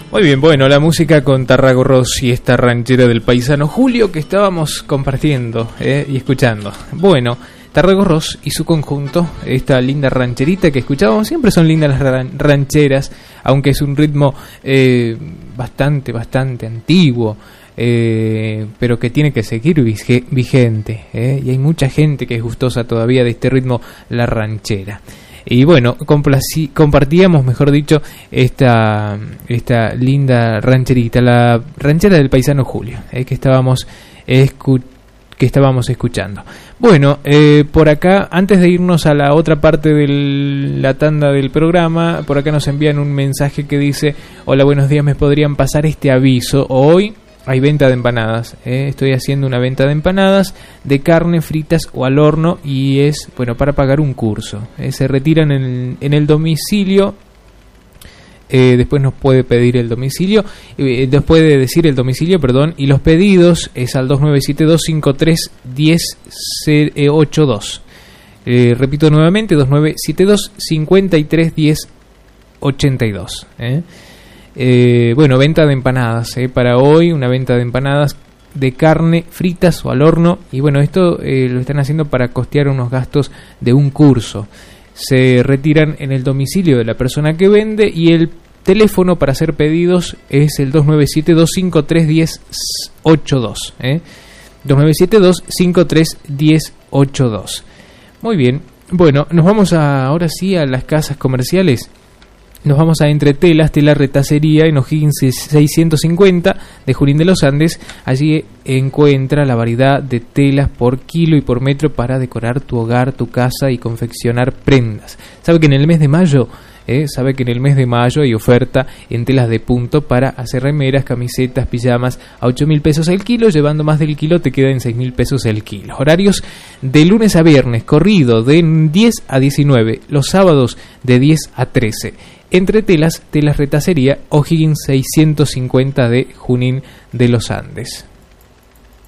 Muy bien, bueno, la música con Tarrago Ross y esta ranchera del paisano Julio que estábamos compartiendo y escuchando. Bueno, Tarrago Ross y su conjunto, esta linda rancherita que escuchábamos. Siempre son lindas las rancheras, aunque es un ritmo bastante antiguo, pero que tiene que seguir vigente, y hay mucha gente que es gustosa todavía de este ritmo, la ranchera. Y bueno, compartíamos, mejor dicho, esta linda rancherita, la ranchera del paisano Julio, que estábamos escuchando. Bueno, por acá, antes de irnos a la otra parte de la tanda del programa, por acá nos envían un mensaje que dice: hola, buenos días, me podrían pasar este aviso. Hoy hay venta de empanadas, estoy haciendo una venta de empanadas de carne, fritas o al horno, y es, bueno, para pagar un curso. Se retiran en el domicilio. Después nos puede pedir el domicilio, nos puede decir el domicilio, perdón, y los pedidos es al 2972-531082. Repito nuevamente, 2972-531082. Bueno, venta de empanadas, para hoy, una venta de empanadas de carne, fritas o al horno, y bueno, esto lo están haciendo para costear unos gastos de un curso. Se retiran en el domicilio de la persona que vende, y el teléfono para hacer pedidos es el 2972-531082. 2972-531082. Muy bien, bueno, nos vamos ahora sí a las casas comerciales. Nos vamos a Entretelas, Tela Retacería, en O'Higgins 650 de Junín de los Andes. Allí encuentra la variedad de telas por kilo y por metro para decorar tu hogar, tu casa y confeccionar prendas. ¿Sabe que en el mes de mayo hay oferta en telas de punto para hacer remeras, camisetas, pijamas a 8.000 pesos el kilo? Llevando más del kilo te queda en 6.000 pesos el kilo. Horarios de lunes a viernes, corrido de 10 a 19, los sábados de 10 a 13. Entretelas, Telas Retacería, O'Higgins 650 de Junín de los Andes.